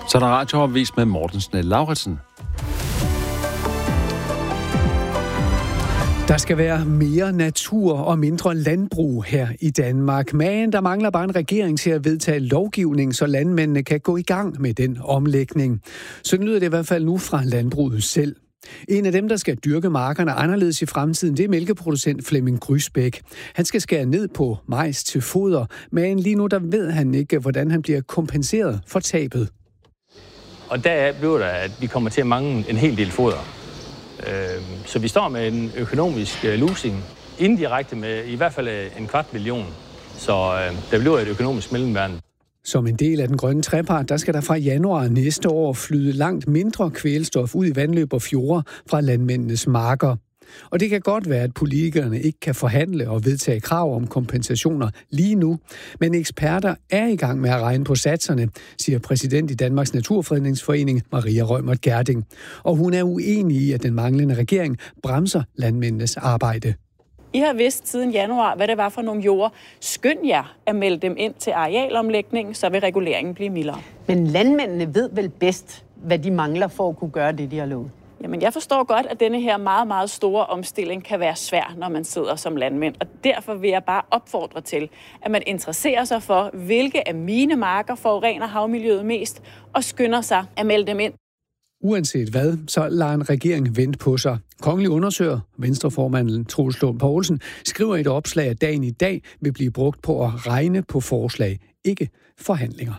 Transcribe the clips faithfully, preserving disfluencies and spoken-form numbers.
Så er der radioavis med Morten Snell-Lauritsen. Der skal være mere natur og mindre landbrug her i Danmark, men der mangler bare en regering til at vedtage lovgivning, så landmændene kan gå i gang med den omlægning. Så lyder det i hvert fald nu fra landbruget selv. En af dem, der skal dyrke markerne anderledes i fremtiden, det er mælkeproducent Flemming Grysbæk. Han skal skære ned på majs til foder, men lige nu der ved han ikke, hvordan han bliver kompenseret for tabet. Og der bliver der, at vi kommer til at mangle en hel del foder. Så vi står med en økonomisk losing, indirekte med i hvert fald en kvart million. Så der bliver et økonomisk mellemværende. Som en del af den grønne trepart, der skal der fra januar næste år flyde langt mindre kvælstof ud i vandløb og fjorde fra landmændenes marker. Og det kan godt være, at politikerne ikke kan forhandle og vedtage krav om kompensationer lige nu, men eksperter er i gang med at regne på satserne, siger præsident i Danmarks Naturfredningsforening, Maria Reumert Gjerding. Og hun er uenig i, at den manglende regering bremser landmændenes arbejde. I har vidst siden januar, hvad det var for nogle jorder. Skynd jer at melde dem ind til arealomlægning, så vil reguleringen blive mildere. Men landmændene ved vel bedst, hvad de mangler for at kunne gøre det, de har lovet? Jamen, jeg forstår godt, at denne her meget, meget store omstilling kan være svær, når man sidder som landmænd. Og derfor vil jeg bare opfordre til, at man interesserer sig for, hvilke af mine marker forurener havmiljøet mest, og skynder sig at melde dem ind. Uanset hvad, så lader en regering vente på sig. Kongelig undersøger, Venstreformanden Troels Lund Poulsen, skriver i et opslag, at dagen i dag vil blive brugt på at regne på forslag, ikke forhandlinger.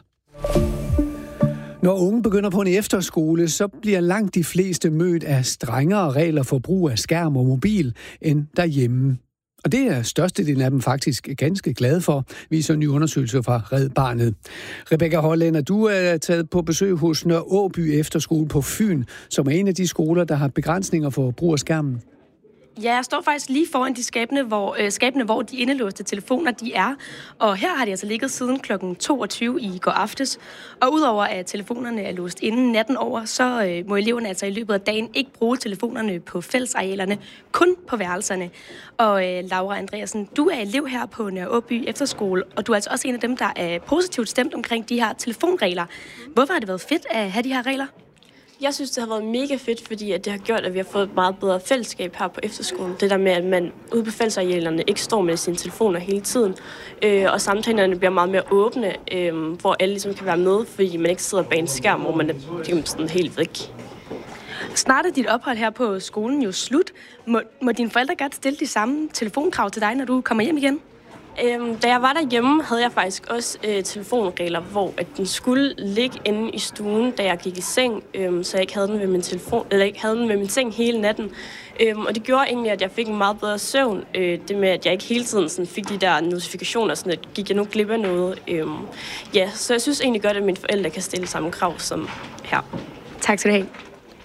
Når unge begynder på en efterskole, så bliver langt de fleste mødt af strengere regler for brug af skærm og mobil end derhjemme. Og det er størstedelen af dem faktisk ganske glade for, viser en ny undersøgelse fra Red Barnet. Rebecca Hollænder, du er taget på besøg hos Nørre Åby Efterskole på Fyn, som er en af de skoler, der har begrænsninger for brug af skærmen. Ja, jeg står faktisk lige foran de skabene, hvor, øh, skabene, hvor de indelåste telefoner de er. Og her har de altså ligget siden klokken toogtyve i går aftes. Og udover at telefonerne er låst inden natten over, så øh, må eleverne altså i løbet af dagen ikke bruge telefonerne på fællesarealerne, kun på værelserne. Og øh, Laura Andreasen, du er elev her på Nørre Åby Efterskole, og du er altså også en af dem, der er positivt stemt omkring de her telefonregler. Hvorfor har det været fedt at have de her regler? Jeg synes, det har været mega fedt, fordi at det har gjort, at vi har fået et meget bedre fællesskab her på efterskolen. Det der med, at man ude på fællesarealerne ikke står med sine telefoner hele tiden. Øh, og samtalerne bliver meget mere åbne, øh, hvor alle ligesom kan være med, fordi man ikke sidder bag en skærm, hvor man er sådan helt væk. Snart er dit ophold her på skolen jo slut. Må, må dine forældre godt stille de samme telefonkrav til dig, når du kommer hjem igen? Øhm, da jeg var derhjemme, havde jeg faktisk også øh, telefonregler, hvor at den skulle ligge inde i stuen, da jeg gik i seng, øhm, så jeg ikke havde den ved min telefon, eller ikke havde den ved min seng hele natten. Øhm, og det gjorde egentlig, at jeg fik en meget bedre søvn. Øh, det med, at jeg ikke hele tiden sådan, fik de der notifikationer, sådan at gik jeg nu glip af noget. Øhm, ja, så jeg synes egentlig godt, at mine forældre kan stille samme krav som her. Tak skal du have.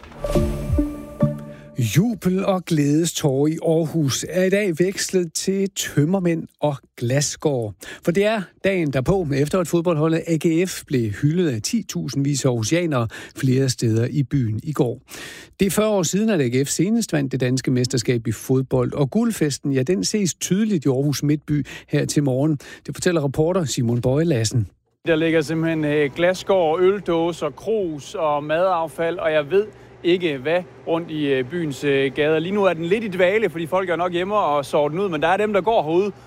Jubel og glædestårer i Aarhus er i dag vekslet til tømmermænd og glasgård. For det er dagen derpå, efter at fodboldholdet A G F blev hyldet af ti tusind vis af aarhusianere flere steder i byen i går. Det er fyrre år siden, at A G F senest vandt det danske mesterskab i fodbold, og guldfesten, ja, den ses tydeligt i Aarhus Midtby her til morgen. Det fortæller reporter Simon Bøje Lassen. Der ligger simpelthen glasgård, øldåser, krus og madaffald, og jeg ved ikke hvad rundt i byens gader. Lige nu er den lidt i dvale, fordi folk er nok hjemme og sover den ud, men der er dem, der går herude